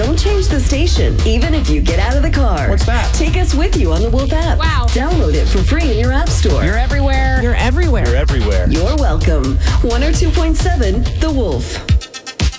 Don't change the station, even if you get out of the car. What's that? Take us with you on the Wolf app. Wow. Download it for free in your app store. You're everywhere. You're everywhere. You're everywhere. You're welcome. 102.7 The Wolf.